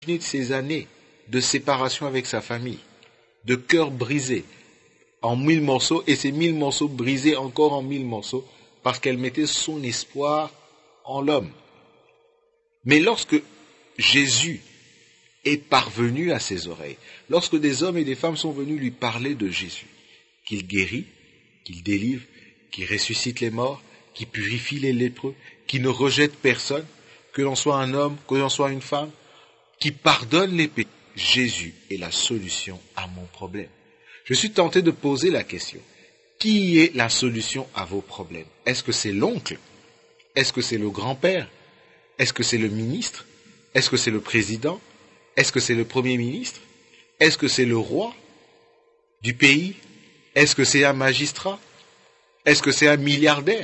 de ces années de séparation avec sa famille, de cœur brisé en 1000 morceaux, et ces 1000 morceaux brisés encore en 1000 morceaux, parce qu'elle mettait son espoir en l'homme. Mais lorsque Jésus est parvenu à ses oreilles, lorsque des hommes et des femmes sont venus lui parler de Jésus, qu'il guérit, qu'il délivre, qu'il ressuscite les morts, qu'il purifie les lépreux, qu'il ne rejette personne, que l'on soit un homme, que l'on soit une femme, qui pardonne les péchés, Jésus est la solution à mon problème. Je suis tenté de poser la question, qui est la solution à vos problèmes? Est-ce que c'est l'oncle? Est-ce que c'est le grand-père? Est-ce que c'est le ministre? Est-ce que c'est le président? Est-ce que c'est le premier ministre? Est-ce que c'est le roi du pays? Est-ce que c'est un magistrat? Est-ce que c'est un milliardaire?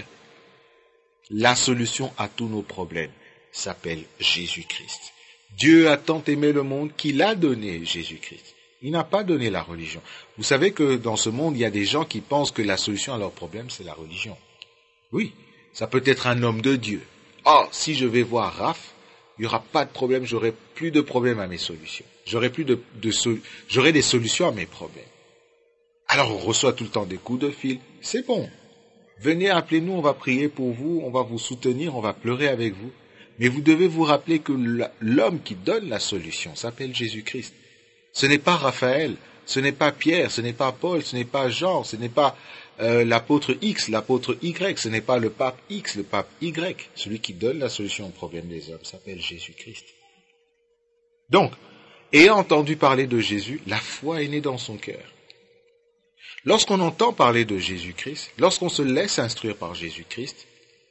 La solution à tous nos problèmes s'appelle Jésus-Christ. Dieu a tant aimé le monde qu'il a donné Jésus-Christ. Il n'a pas donné la religion. Vous savez que dans ce monde, il y a des gens qui pensent que la solution à leurs problèmes, c'est la religion. Oui, ça peut être un homme de Dieu. Oh, si je vais voir Raph, il n'y aura pas de problème, j'aurai plus de problèmes à mes solutions. J'aurai des solutions à mes problèmes. Alors on reçoit tout le temps des coups de fil. C'est bon. Venez, appelez-nous, on va prier pour vous, on va vous soutenir, on va pleurer avec vous. Mais vous devez vous rappeler que l'homme qui donne la solution s'appelle Jésus-Christ. Ce n'est pas Raphaël, ce n'est pas Pierre, ce n'est pas Paul, ce n'est pas Jean, ce n'est pas l'apôtre X, l'apôtre Y, ce n'est pas le pape X, le pape Y. Celui qui donne la solution au problème des hommes s'appelle Jésus-Christ. Donc, ayant entendu parler de Jésus, la foi est née dans son cœur. Lorsqu'on entend parler de Jésus-Christ, lorsqu'on se laisse instruire par Jésus-Christ,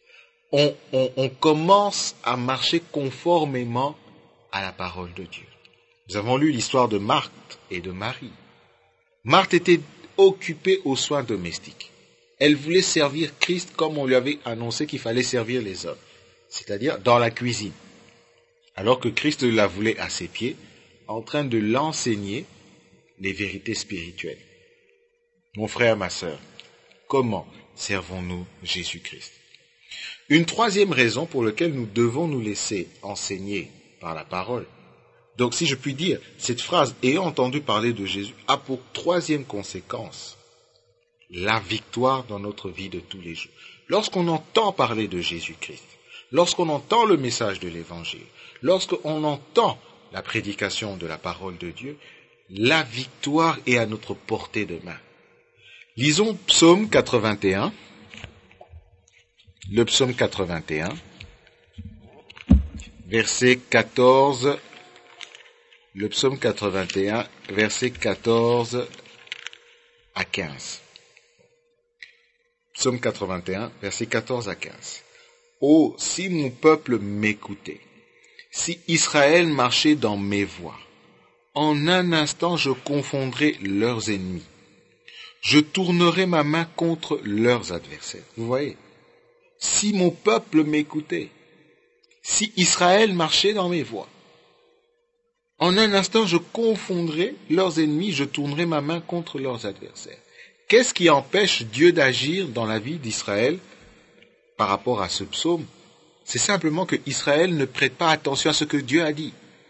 on commence à marcher conformément à la parole de Dieu. Nous avons lu l'histoire de Marthe et de Marie. Marthe était occupée aux soins domestiques. Elle voulait servir Christ comme on lui avait annoncé qu'il fallait servir les hommes, c'est-à-dire dans la cuisine. Alors que Christ la voulait à ses pieds, en train de l'enseigner les vérités spirituelles. Mon frère, ma sœur, comment servons-nous Jésus-Christ? Une troisième raison pour laquelle nous devons nous laisser enseigner par la parole. Donc, si je puis dire, cette phrase « ayant entendu parler de Jésus » a pour troisième conséquence la victoire dans notre vie de tous les jours. Lorsqu'on entend parler de Jésus-Christ, lorsqu'on entend le message de l'Évangile, lorsqu'on entend la prédication de la parole de Dieu, la victoire est à notre portée de main. Lisons Psaume 81. Le Psaume 81, verset 14. Le Psaume 81, verset 14 à 15. Psaume 81, verset 14 à 15. Oh, si mon peuple m'écoutait, si Israël marchait dans mes voies, en un instant je confondrais leurs ennemis. Je tournerai ma main contre leurs adversaires. Vous voyez? Si mon peuple m'écoutait, si Israël marchait dans mes voies, en un instant je confondrai leurs ennemis, je tournerai ma main contre leurs adversaires. Qu'est-ce qui empêche Dieu d'agir dans la vie d'Israël par rapport à ce psaume? C'est simplement que Israël ne prête pas attention à ce que Dieu a dit.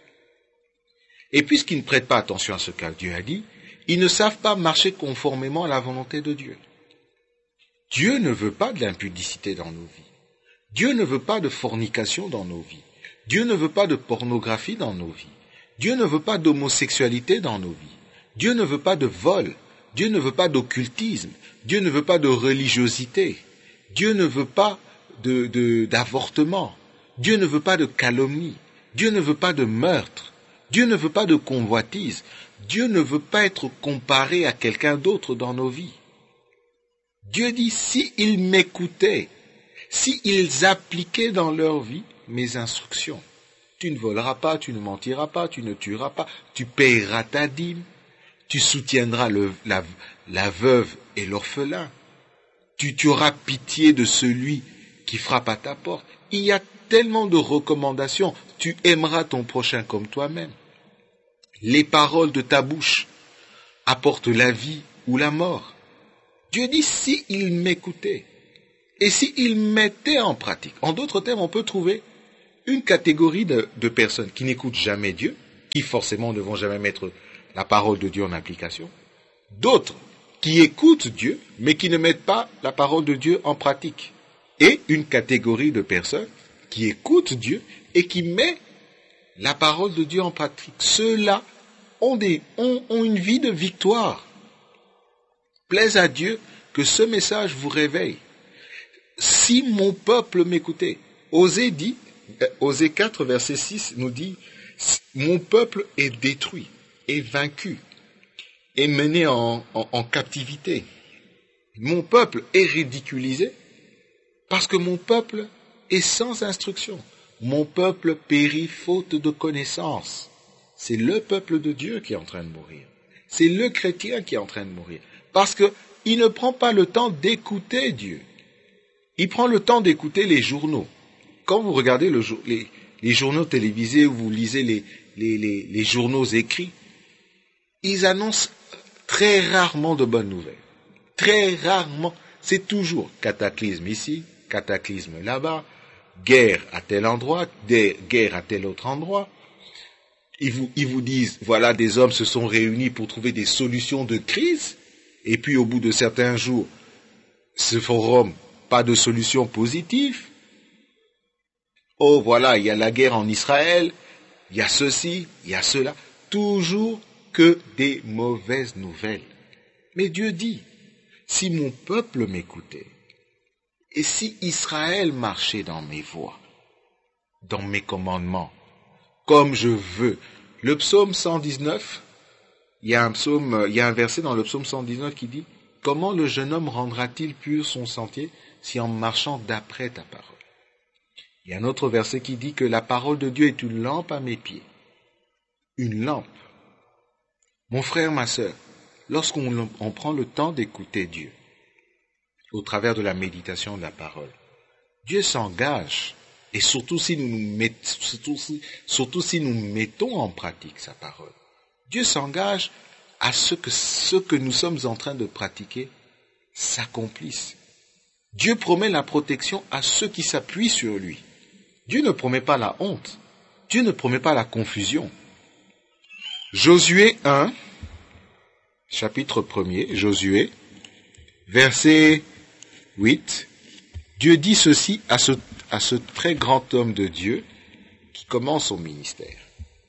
Et puisqu'ils ne prêtent pas attention à ce que Dieu a dit, ils ne savent pas marcher conformément à la volonté de Dieu. Dieu ne veut pas de l'impudicité dans nos vies. Dieu ne veut pas de fornication dans nos vies. Dieu ne veut pas de pornographie dans nos vies. Dieu ne veut pas d'homosexualité dans nos vies. Dieu ne veut pas de vol. Dieu ne veut pas d'occultisme. Dieu ne veut pas de religiosité. Dieu ne veut pas d'avortement. Dieu ne veut pas de calomnie. Dieu ne veut pas de meurtre. Dieu ne veut pas de convoitise. Dieu ne veut pas être comparé à quelqu'un d'autre dans nos vies. Dieu dit, s'ils m'écoutaient, s'ils appliquaient dans leur vie mes instructions, tu ne voleras pas, tu ne mentiras pas, tu ne tueras pas, tu payeras ta dîme, tu soutiendras la veuve et l'orphelin, tu auras pitié de celui qui frappe à ta porte. Il y a tellement de recommandations, tu aimeras ton prochain comme toi-même. Les paroles de ta bouche apportent la vie ou la mort. Dieu dit, s'ils m'écoutaient, et s'ils mettaient en pratique. En d'autres termes, on peut trouver une catégorie de personnes qui n'écoutent jamais Dieu, qui forcément ne vont jamais mettre la parole de Dieu en application. D'autres qui écoutent Dieu, mais qui ne mettent pas la parole de Dieu en pratique. Et une catégorie de personnes qui écoutent Dieu et qui mettent la parole de Dieu en pratique. Ceux-là ont une vie de victoire. Plaise à Dieu que ce message vous réveille. Si mon peuple m'écoutait, Osée 4, verset 6 nous dit, mon peuple est détruit, est vaincu, est mené en captivité. Mon peuple est ridiculisé parce que mon peuple est sans instruction. Mon peuple périt faute de connaissance. C'est le peuple de Dieu qui est en train de mourir. C'est le chrétien qui est en train de mourir. Parce qu'il ne prend pas le temps d'écouter Dieu. Il prend le temps d'écouter les journaux. Quand vous regardez les journaux télévisés ou vous lisez les journaux écrits, ils annoncent très rarement de bonnes nouvelles. Très rarement. C'est toujours cataclysme ici, cataclysme là-bas, guerre à tel endroit, guerre à tel autre endroit. Ils vous disent, voilà, des hommes se sont réunis pour trouver des solutions de crise, et puis au bout de certains jours, ce forum, pas de solution positive. Oh voilà, il y a la guerre en Israël, il y a ceci, il y a cela. Toujours que des mauvaises nouvelles. Mais Dieu dit, si mon peuple m'écoutait, et si Israël marchait dans mes voies, dans mes commandements, comme je veux. Le psaume 119, il y a un verset dans le psaume 119 qui dit, comment le jeune homme rendra-t-il pur son sentier si en marchant d'après ta parole? Il y a un autre verset qui dit que la parole de Dieu est une lampe à mes pieds. Une lampe. Mon frère, ma sœur, lorsqu'on prend le temps d'écouter Dieu, au travers de la méditation de la parole, Dieu s'engage, et surtout si nous mettons en pratique sa parole, Dieu s'engage à ce que nous sommes en train de pratiquer s'accomplisse. Dieu promet la protection à ceux qui s'appuient sur lui. Dieu ne promet pas la honte. Dieu ne promet pas la confusion. Josué 1, chapitre 1er, Josué, verset 8, Dieu dit ceci à ce très grand homme de Dieu qui commence son ministère.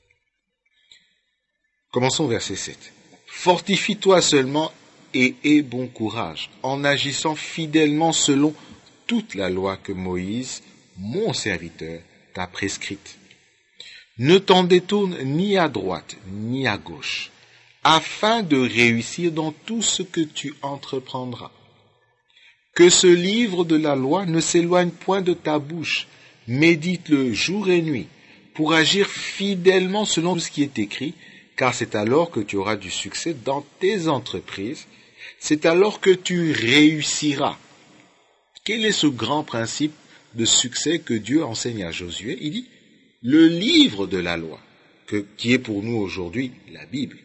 Commençons verset 7. Fortifie-toi seulement et aie bon courage, en agissant fidèlement selon toute la loi que Moïse, mon serviteur, t'a prescrite. Ne t'en détourne ni à droite ni à gauche, afin de réussir dans tout ce que tu entreprendras. Que ce livre de la loi ne s'éloigne point de ta bouche, médite-le jour et nuit, pour agir fidèlement selon tout ce qui est écrit, car c'est alors que tu auras du succès dans tes entreprises, c'est alors que tu réussiras. Quel est ce grand principe de succès que Dieu enseigne à Josué? Il dit, le livre de la loi, qui est pour nous aujourd'hui la Bible,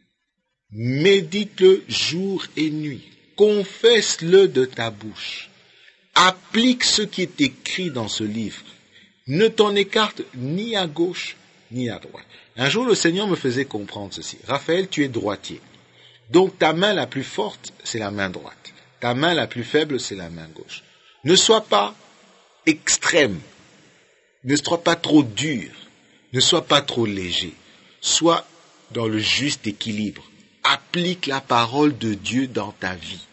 médite-le jour et nuit, confesse-le de ta bouche, applique ce qui est écrit dans ce livre, ne t'en écarte ni à gauche ni à droite. Un jour, le Seigneur me faisait comprendre ceci. Raphaël, tu es droitier. Donc ta main la plus forte, c'est la main droite. Ta main la plus faible, c'est la main gauche. Ne sois pas extrême. Ne sois pas trop dur. Ne sois pas trop léger. Sois dans le juste équilibre. Applique la parole de Dieu dans ta vie.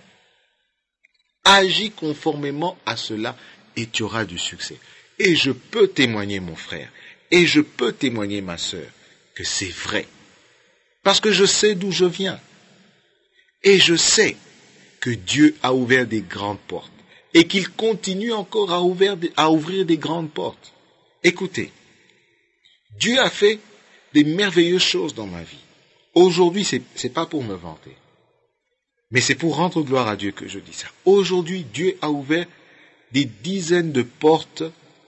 Agis conformément à cela et tu auras du succès. Et je peux témoigner, mon frère, et je peux témoigner, ma sœur, que c'est vrai. Parce que je sais d'où je viens. Et je sais que Dieu a ouvert des grandes portes. Et qu'il continue encore à ouvrir des grandes portes. Écoutez, Dieu a fait des merveilleuses choses dans ma vie. Aujourd'hui, c'est pas pour me vanter. Mais c'est pour rendre gloire à Dieu que je dis ça. Aujourd'hui, Dieu a ouvert des dizaines de portes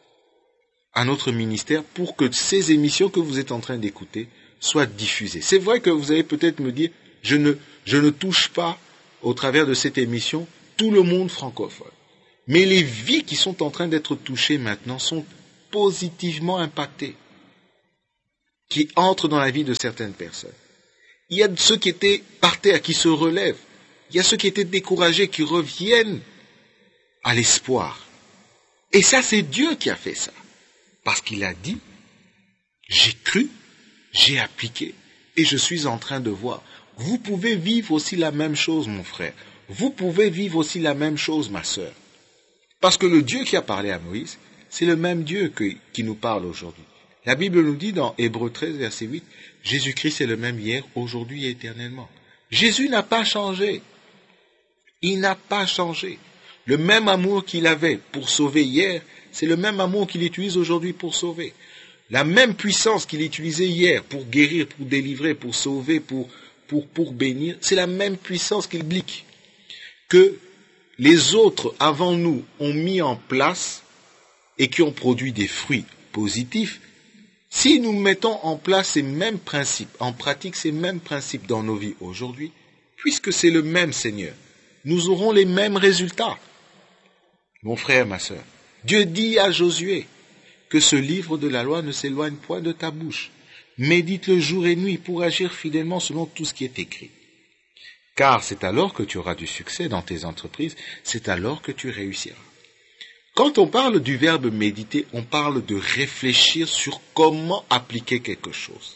à notre ministère pour que ces émissions que vous êtes en train d'écouter soient diffusées. C'est vrai que vous allez peut-être me dire, je ne touche pas au travers de cette émission tout le monde francophone. Mais les vies qui sont en train d'être touchées maintenant sont positivement impactées. qui entrent dans la vie de certaines personnes. Il y a ceux qui étaient par terre, qui se relèvent. Il y a ceux qui étaient découragés, qui reviennent à l'espoir. Et ça, c'est Dieu qui a fait ça. Parce qu'il a dit, j'ai cru, j'ai appliqué, et je suis en train de voir. Vous pouvez vivre aussi la même chose, mon frère. Vous pouvez vivre aussi la même chose, ma sœur. Parce que le Dieu qui a parlé à Moïse, c'est le même Dieu qui nous parle aujourd'hui. La Bible nous dit dans Hébreux 13, verset 8, Jésus-Christ est le même hier, aujourd'hui et éternellement. Jésus n'a pas changé. Il n'a pas changé. Le même amour qu'il avait pour sauver hier, c'est le même amour qu'il utilise aujourd'hui pour sauver. La même puissance qu'il utilisait hier pour guérir, pour délivrer, pour sauver, pour bénir, c'est la même puissance qu'il blique que les autres avant nous ont mis en place et qui ont produit des fruits positifs. Si nous mettons en place ces mêmes principes, en pratique ces mêmes principes dans nos vies aujourd'hui, puisque c'est le même Seigneur, nous aurons les mêmes résultats. Mon frère, ma sœur, Dieu dit à Josué que ce livre de la loi ne s'éloigne point de ta bouche. Médite-le jour et nuit pour agir fidèlement selon tout ce qui est écrit. Car c'est alors que tu auras du succès dans tes entreprises, c'est alors que tu réussiras. Quand on parle du verbe méditer, on parle de réfléchir sur comment appliquer quelque chose.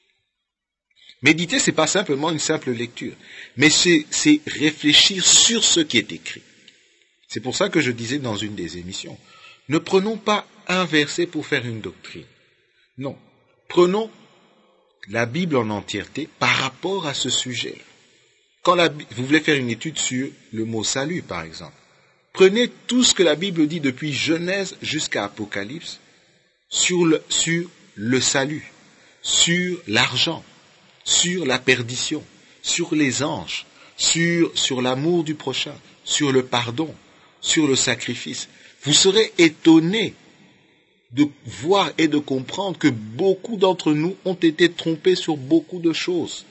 Méditer, c'est pas simplement une simple lecture, mais c'est réfléchir sur ce qui est écrit. C'est pour ça que je disais dans une des émissions, ne prenons pas un verset pour faire une doctrine. Non, prenons la Bible en entièreté par rapport à ce sujet. Quand vous voulez faire une étude sur le mot salut, par exemple, prenez tout ce que la Bible dit depuis Genèse jusqu'à Apocalypse sur le salut, sur l'argent, sur la perdition, sur les anges, sur l'amour du prochain, sur le pardon, sur le sacrifice. Vous serez étonnés de voir et de comprendre que beaucoup d'entre nous ont été trompés sur beaucoup de choses.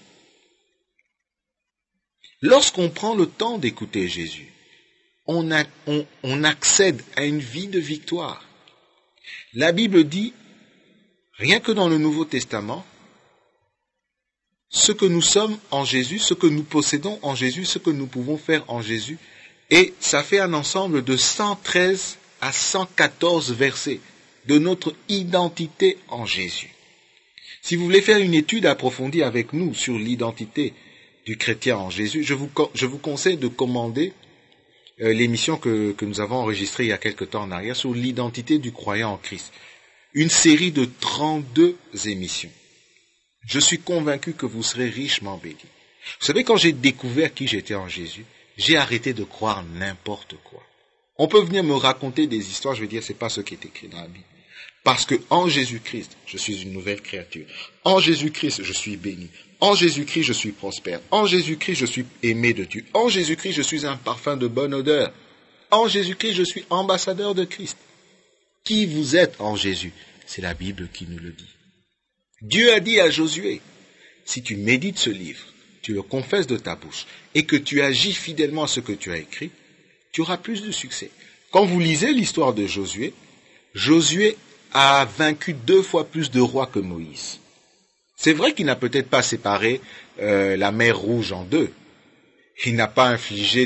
Lorsqu'on prend le temps d'écouter Jésus, on accède à une vie de victoire. La Bible dit, rien que dans le Nouveau Testament, ce que nous sommes en Jésus, ce que nous possédons en Jésus, ce que nous pouvons faire en Jésus, et ça fait un ensemble de 113 à 114 versets de notre identité en Jésus. Si vous voulez faire une étude approfondie avec nous sur l'identité du chrétien en Jésus, je vous conseille de commander l'émission que nous avons enregistrée il y a quelque temps en arrière sur l'identité du croyant en Christ. Une série de 32 émissions. Je suis convaincu que vous serez richement bénis. Vous savez, quand j'ai découvert qui j'étais en Jésus, j'ai arrêté de croire n'importe quoi. On peut venir me raconter des histoires, je vais dire, c'est pas ce qui est écrit dans la Bible. Parce que en Jésus-Christ, je suis une nouvelle créature. En Jésus-Christ, je suis béni. En Jésus-Christ, je suis prospère. En Jésus-Christ, je suis aimé de Dieu. En Jésus-Christ, je suis un parfum de bonne odeur. En Jésus-Christ, je suis ambassadeur de Christ. Qui vous êtes en Jésus? C'est la Bible qui nous le dit. Dieu a dit à Josué, si tu médites ce livre, tu le confesses de ta bouche, et que tu agis fidèlement à ce que tu as écrit, tu auras plus de succès. Quand vous lisez l'histoire de Josué, Josué a vaincu 2 fois plus de rois que Moïse. C'est vrai qu'il n'a peut-être pas séparé la mer Rouge en 2. Il n'a pas infligé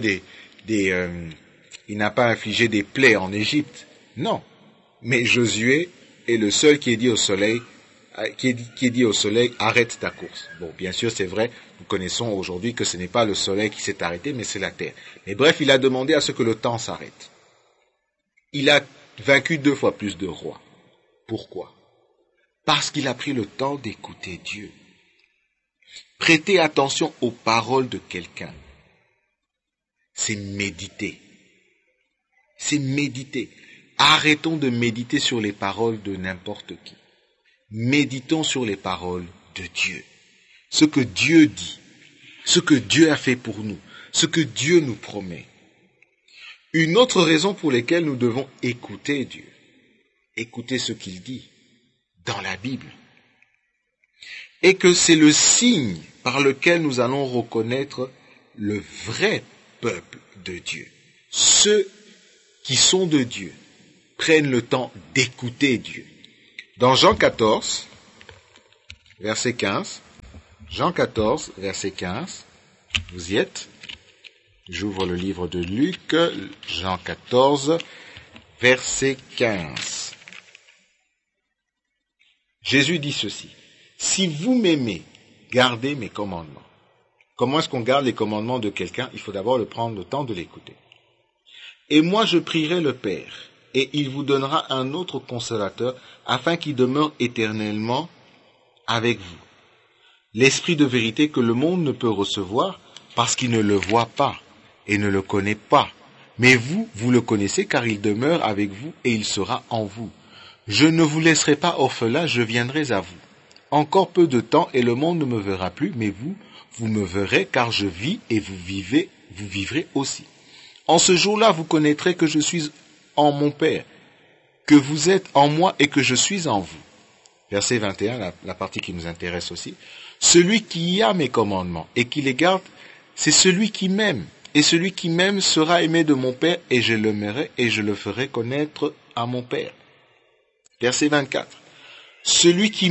des plaies en Égypte. Non. Mais Josué est le seul qui est dit au soleil, arrête ta course. Bon, bien sûr, c'est vrai, nous connaissons aujourd'hui que ce n'est pas le soleil qui s'est arrêté, mais c'est la terre. Mais bref, il a demandé à ce que le temps s'arrête. Il a vaincu 2 fois plus de rois. Pourquoi? Parce qu'il a pris le temps d'écouter Dieu. Prêter attention aux paroles de quelqu'un, c'est méditer. C'est méditer. Arrêtons de méditer sur les paroles de n'importe qui. Méditons sur les paroles de Dieu. Ce que Dieu dit, ce que Dieu a fait pour nous, ce que Dieu nous promet. Une autre raison pour laquelle nous devons écouter Dieu, écouter ce qu'il dit dans la Bible, et que c'est le signe par lequel nous allons reconnaître le vrai peuple de Dieu. Ceux qui sont de Dieu prennent le temps d'écouter Dieu. Dans Jean 14, verset 15. Jean 14, verset 15. Vous y êtes? J'ouvre le livre de Luc, Jean 14, verset 15. Jésus dit ceci. Si vous m'aimez, gardez mes commandements. Comment est-ce qu'on garde les commandements de quelqu'un? Il faut d'abord prendre le temps de l'écouter. Et moi je prierai le Père, et il vous donnera un autre consolateur, afin qu'il demeure éternellement avec vous. L'Esprit de vérité que le monde ne peut recevoir, parce qu'il ne le voit pas et ne le connaît pas. Mais vous, vous le connaissez, car il demeure avec vous et il sera en vous. Je ne vous laisserai pas orphelin, je viendrai à vous. Encore peu de temps et le monde ne me verra plus, mais vous, vous me verrez, car je vis et vous vivrez aussi. En ce jour-là, vous connaîtrez que je suis en mon Père, que vous êtes en moi et que je suis en vous. Verset 21, la partie qui nous intéresse aussi. Celui qui a mes commandements et qui les garde, c'est celui qui m'aime. Et celui qui m'aime sera aimé de mon Père, et je l'aimerai et je le ferai connaître à mon Père. Verset 24. Celui qui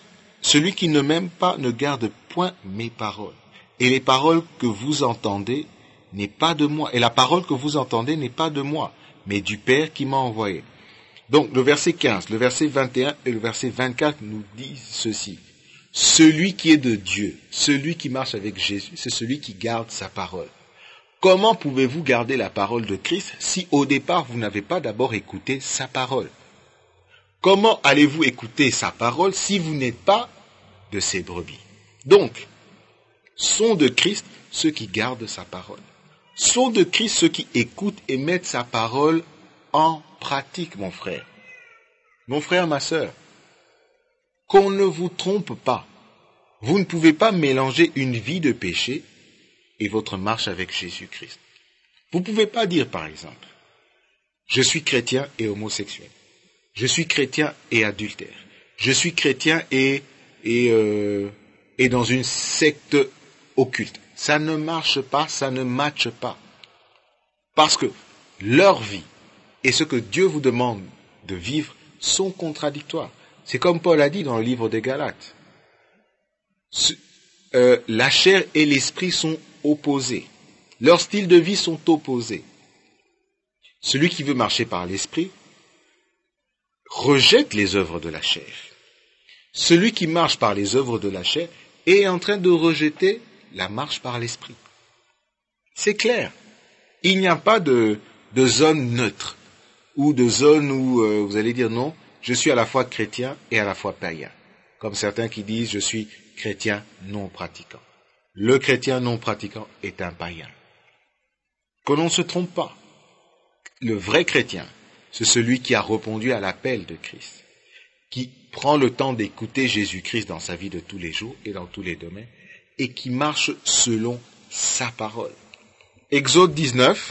ne m'aime pas ne garde point mes paroles. Et les paroles que vous entendez n'est pas de moi. Et la parole que vous entendez n'est pas de moi, mais du Père qui m'a envoyé. Donc le verset 15, le verset 21 et le verset 24 nous disent ceci. Celui qui est de Dieu, celui qui marche avec Jésus, c'est celui qui garde sa parole. Comment pouvez-vous garder la parole de Christ si au départ vous n'avez pas d'abord écouté sa parole? Comment allez-vous écouter sa parole si vous n'êtes pas de ses brebis? Donc, sont de Christ ceux qui gardent sa parole. Sont de Christ ceux qui écoutent et mettent sa parole en pratique, mon frère. Mon frère, ma sœur, qu'on ne vous trompe pas. Vous ne pouvez pas mélanger une vie de péché et votre marche avec Jésus-Christ. Vous ne pouvez pas dire, par exemple, je suis chrétien et homosexuel. Je suis chrétien et adultère. Je suis chrétien et dans une secte occulte. Ça ne marche pas, ça ne matche pas. Parce que leur vie et ce que Dieu vous demande de vivre sont contradictoires. C'est comme Paul a dit dans le livre des Galates. La chair et l'esprit sont opposés. Leurs styles de vie sont opposés. Celui qui veut marcher par l'esprit rejette les œuvres de la chair. Celui qui marche par les œuvres de la chair est en train de rejeter la marche par l'esprit. C'est clair. Il n'y a pas de zone neutre ou de zone où vous allez dire non, je suis à la fois chrétien et à la fois païen. Comme certains qui disent je suis chrétien non pratiquant. Le chrétien non pratiquant est un païen. Que l'on ne se trompe pas. Le vrai chrétien, c'est celui qui a répondu à l'appel de Christ, qui prend le temps d'écouter Jésus-Christ dans sa vie de tous les jours et dans tous les domaines, et qui marche selon sa parole. Exode 19,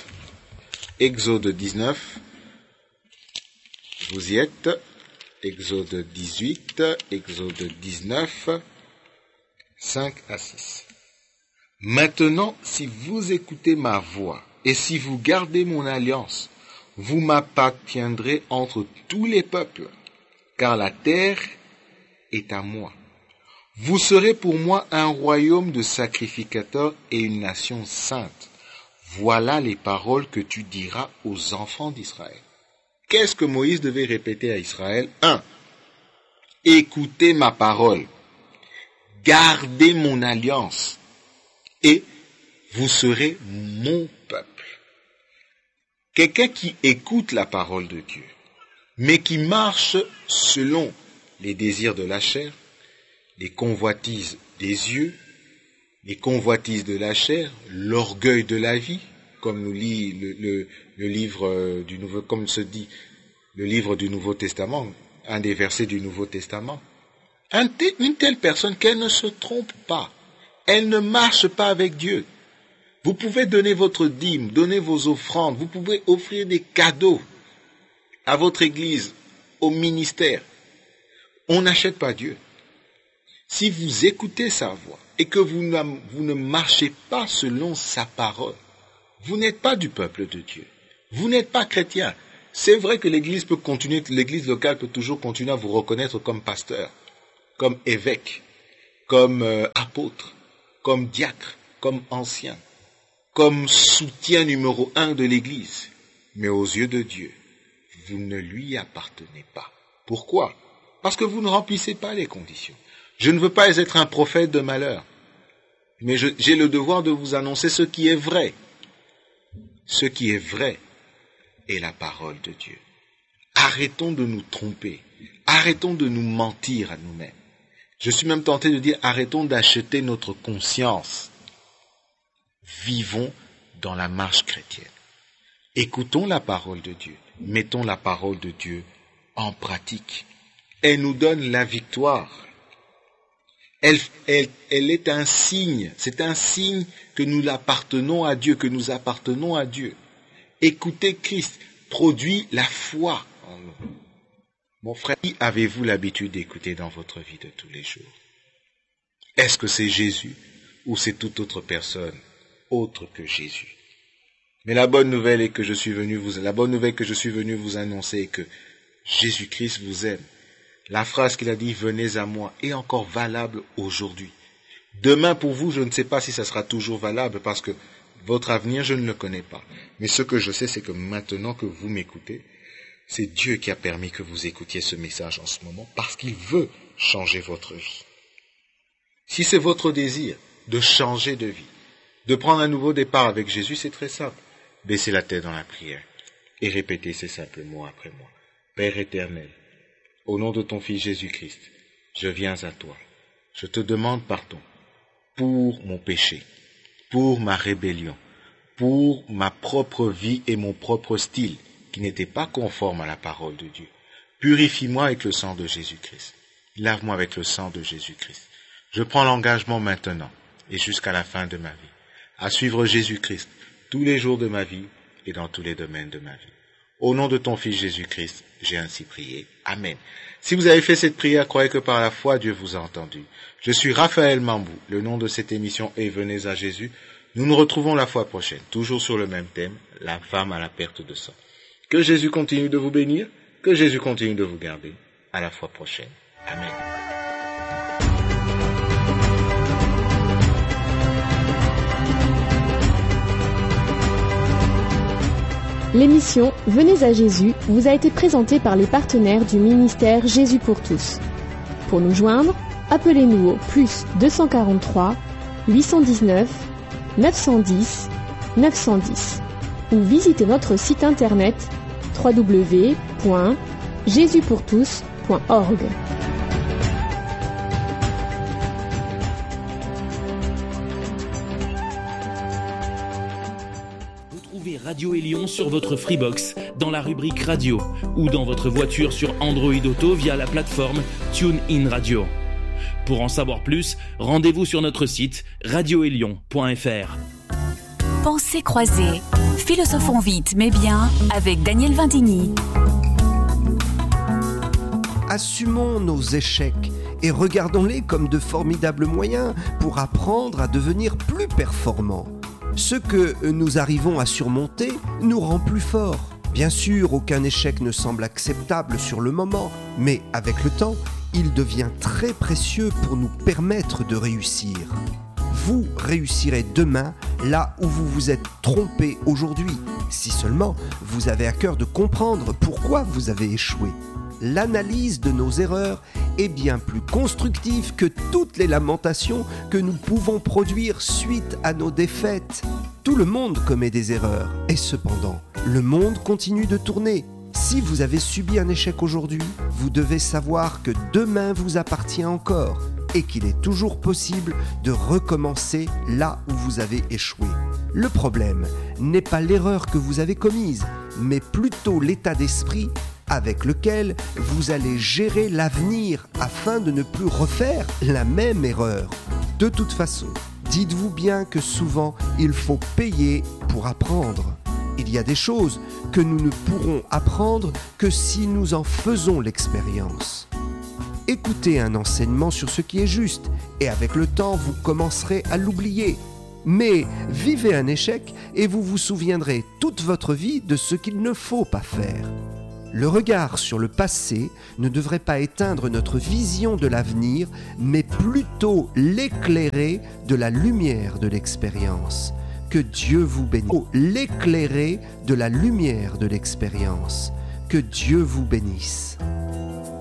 vous y êtes, Exode 18, Exode 19, 5 à 6. Maintenant, si vous écoutez ma voix, et si vous gardez mon alliance, vous m'appartiendrez entre tous les peuples, car la terre est à moi. Vous serez pour moi un royaume de sacrificateurs et une nation sainte. Voilà les paroles que tu diras aux enfants d'Israël. Qu'est-ce que Moïse devait répéter à Israël? 1. Écoutez ma parole. Gardez mon alliance. Et vous serez mon peuple. Quelqu'un qui écoute la parole de Dieu, mais qui marche selon les désirs de la chair, les convoitises des yeux, les convoitises de la chair, l'orgueil de la vie, comme nous lit le livre du Nouveau, comme se dit le livre du Nouveau Testament, un des versets du Nouveau Testament. Une telle personne, qu'elle ne se trompe pas, elle ne marche pas avec Dieu. Vous pouvez donner votre dîme, donner vos offrandes, vous pouvez offrir des cadeaux à votre église, au ministère. On n'achète pas Dieu. Si vous écoutez sa voix et que vous ne marchez pas selon sa parole, vous n'êtes pas du peuple de Dieu. Vous n'êtes pas chrétien. C'est vrai que l'église locale peut toujours continuer à vous reconnaître comme pasteur, comme évêque, comme apôtre, comme diacre, comme ancien, comme soutien numéro 1 de l'Église. Mais aux yeux de Dieu, vous ne lui appartenez pas. Pourquoi? Parce que vous ne remplissez pas les conditions. Je ne veux pas être un prophète de malheur, mais j'ai le devoir de vous annoncer ce qui est vrai. Ce qui est vrai est la parole de Dieu. Arrêtons de nous tromper. Arrêtons de nous mentir à nous-mêmes. Je suis même tenté de dire, arrêtons d'acheter notre conscience. Vivons dans la marche chrétienne. Écoutons la parole de Dieu. Mettons la parole de Dieu en pratique. Elle nous donne la victoire. Elle est un signe. C'est un signe que nous appartenons à Dieu, que nous appartenons à Dieu. Écouter Christ produit la foi en nous. Mon frère, qui avez-vous l'habitude d'écouter dans votre vie de tous les jours? Est-ce que c'est Jésus ou c'est toute autre personne autre que Jésus? Mais la bonne nouvelle est que je suis venu vous annoncer est que Jésus-Christ vous aime. La phrase qu'il a dit, venez à moi, est encore valable aujourd'hui. Demain pour vous, je ne sais pas si ça sera toujours valable parce que votre avenir, je ne le connais pas. Mais ce que je sais, c'est que maintenant que vous m'écoutez, c'est Dieu qui a permis que vous écoutiez ce message en ce moment parce qu'il veut changer votre vie. Si c'est votre désir de changer de vie, de prendre un nouveau départ avec Jésus, c'est très simple. Baissez la tête dans la prière et répétez ces simples mots après moi. Père éternel, au nom de ton Fils Jésus-Christ, je viens à toi. Je te demande pardon pour mon péché, pour ma rébellion, pour ma propre vie et mon propre style qui n'était pas conforme à la parole de Dieu. Purifie-moi avec le sang de Jésus-Christ. Lave-moi avec le sang de Jésus-Christ. Je prends l'engagement maintenant et jusqu'à la fin de ma vie à suivre Jésus-Christ tous les jours de ma vie et dans tous les domaines de ma vie. Au nom de ton Fils Jésus-Christ, j'ai ainsi prié. Amen. Si vous avez fait cette prière, croyez que par la foi, Dieu vous a entendu. Je suis Raphaël Mambou. Le nom de cette émission est Venez à Jésus. Nous nous retrouvons la fois prochaine, toujours sur le même thème, la femme à la perte de sang. Que Jésus continue de vous bénir, que Jésus continue de vous garder. À la fois prochaine. Amen. L'émission Venez à Jésus vous a été présentée par les partenaires du ministère Jésus pour tous. Pour nous joindre, appelez-nous au +243 819 910 910 ou visitez notre site internet www.jesuspourtous.org. Radio Élion sur votre Freebox, dans la rubrique radio, ou dans votre voiture sur Android Auto via la plateforme TuneIn Radio. Pour en savoir plus, rendez-vous sur notre site radioélion.fr. Pensées croisées, philosophons vite mais bien avec Daniel Vindini. Assumons nos échecs et regardons-les comme de formidables moyens pour apprendre à devenir plus performants. Ce que nous arrivons à surmonter nous rend plus forts. Bien sûr, aucun échec ne semble acceptable sur le moment, mais avec le temps, il devient très précieux pour nous permettre de réussir. Vous réussirez demain là où vous vous êtes trompé aujourd'hui, si seulement vous avez à cœur de comprendre pourquoi vous avez échoué. L'analyse de nos erreurs est bien plus constructive que toutes les lamentations que nous pouvons produire suite à nos défaites. Tout le monde commet des erreurs, et cependant, le monde continue de tourner. Si vous avez subi un échec aujourd'hui, vous devez savoir que demain vous appartient encore et qu'il est toujours possible de recommencer là où vous avez échoué. Le problème n'est pas l'erreur que vous avez commise, mais plutôt l'état d'esprit avec lequel vous allez gérer l'avenir afin de ne plus refaire la même erreur. De toute façon, dites-vous bien que souvent, il faut payer pour apprendre. Il y a des choses que nous ne pourrons apprendre que si nous en faisons l'expérience. Écoutez un enseignement sur ce qui est juste et avec le temps, vous commencerez à l'oublier. Mais vivez un échec et vous vous souviendrez toute votre vie de ce qu'il ne faut pas faire. Le regard sur le passé ne devrait pas éteindre notre vision de l'avenir, mais plutôt l'éclairer de la lumière de l'expérience. Que Dieu vous bénisse. L'éclairer de la lumière de l'expérience. Que Dieu vous bénisse.